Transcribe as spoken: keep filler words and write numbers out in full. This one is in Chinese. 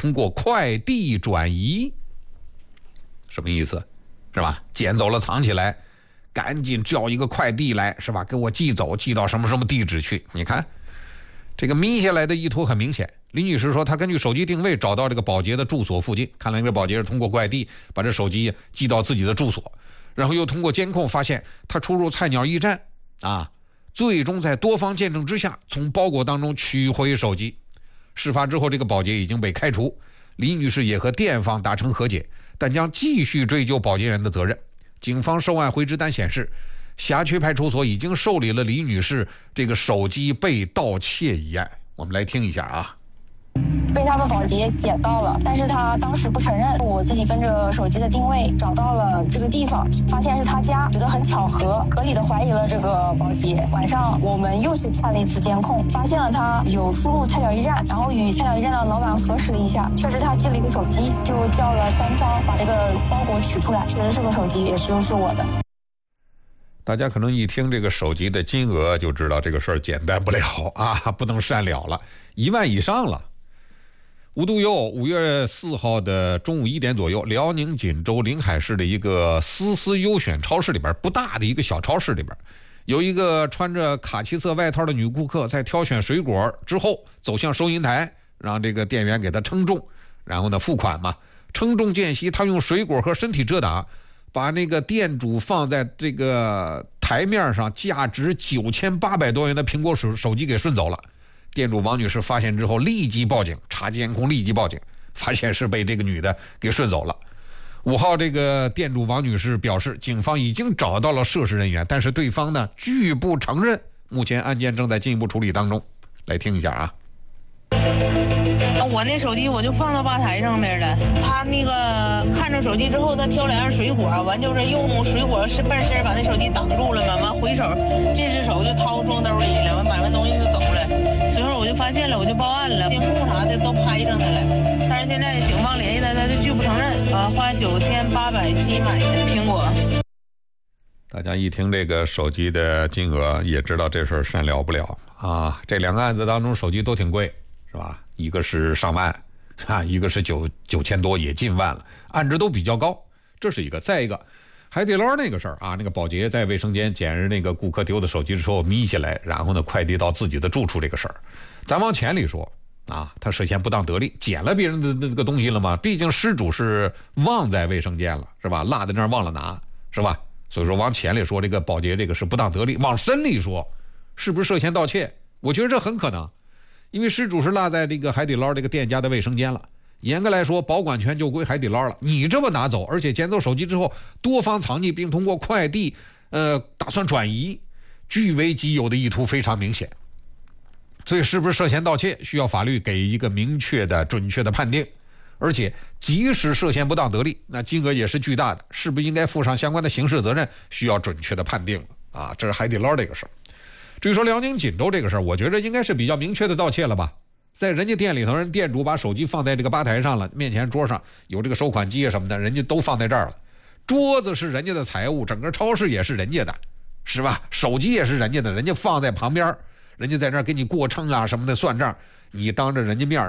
通过快递转移。什么意思？是吧？捡走了藏起来，赶紧叫一个快递来，是吧？给我寄走，寄到什么什么地址去。你看这个眯下来的意图很明显。李女士说她根据手机定位找到这个保洁的住所附近，看来这个保洁是通过快递把这手机寄到自己的住所，然后又通过监控发现她出入菜鸟驿站啊，最终在多方见证之下从包裹当中取回手机。事发之后这个保洁已经被开除，李女士也和店方达成和解，但将继续追究保洁员的责任。警方收案回执单显示，辖区派出所已经受理了李女士这个手机被盗窃一案。我们来听一下啊。 被他们保洁捡到了，但是他当时不承认。我自己跟着手机的定位找到了这个地方，发现是他家，觉得很巧合，合理的怀疑了这个保洁。晚上我们又是看了一次监控，发现了他有出入菜鸟驿站，然后与菜鸟驿站的老板核实了一下，确实他寄了一个手机，就叫了三方把这个包裹取出来，确实是个手机，也是就是我的。 大家可能一听这个手机的金额就知道这个事儿简单不了啊，不能善了了，一万以上了。无独有偶，五月四号的中午一点左右，辽宁锦州临海市的一个思思优选超市里边，不大的一个小超市里边，有一个穿着卡其色外套的女顾客在挑选水果之后走向收银台，让这个店员给她称重，然后呢付款嘛。称重间隙，她用水果和身体遮挡，把那个店主放在这个台面上价值九千八百多元的苹果手手机给顺走了。店主王女士发现之后立即报警，查监控立即报警，发现是被这个女的给顺走了。五号这个店主王女士表示，警方已经找到了涉事人员，但是对方呢拒不承认，目前案件正在进一步处理当中。来听一下啊。 我那手机我就放到吧台上面了，他那个看着手机之后，他挑两样水果，完就是用水果是半身把那手机挡住了嘛，完回手这只手就掏装兜里了，完买完东西就走了。随后我就发现了，我就报案了，监控啥的都拍上他了。但是现在警方联系他，他就拒不承认啊，花九千八百七买的苹果。 大家一听这个手机的金额，也知道这事儿善了不了啊。这两个案子当中，手机都挺贵，是吧？一个是上万啊，一个是九九千多，也近万了，案值都比较高，这是一个。再一个，海底捞那个事儿啊，那个保洁在卫生间捡着那个顾客丢的手机之后眯起来，然后呢快递到自己的住处这个事儿，咱往前里说啊，他涉嫌不当得利，捡了别人的那个东西了吗？毕竟失主是忘在卫生间了，是吧？落在那儿忘了拿，是吧？所以说往前里说，这个保洁这个是不当得利；往深里说，是不是涉嫌盗窃？我觉得这很可能。因为失主是落在这个海底捞这个店家的卫生间了，严格来说保管权就归海底捞了。你这么拿走，而且捡走手机之后多方藏匿，并通过快递呃打算转移，据为己有的意图非常明显。所以是不是涉嫌盗窃，需要法律给一个明确的准确的判定。而且即使涉嫌不当得利，那金额也是巨大的，是不是应该负上相关的刑事责任，需要准确的判定了啊。这是海底捞这个事儿。至于说辽宁锦州这个事儿，我觉得应该是比较明确的盗窃了吧。在人家店里头，人店主把手机放在这个吧台上了，面前桌上有这个收款机啊什么的，人家都放在这儿了。桌子是人家的财物，整个超市也是人家的，是吧？手机也是人家的，人家放在旁边，人家在那儿给你过秤啊什么的算账，你当着人家面